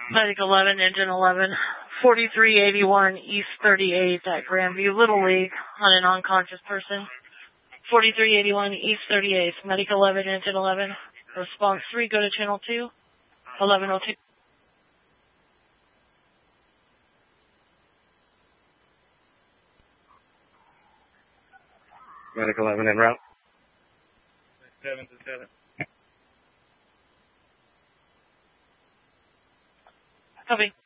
Medic 11, Engine 11, 4381 East 38th at Grandview Little League on an unconscious person. 4381 East 38th, Medic 11, Engine 11, response 3, go to channel 2, 1102. Medic 11 en route. 7 to 7. Copy.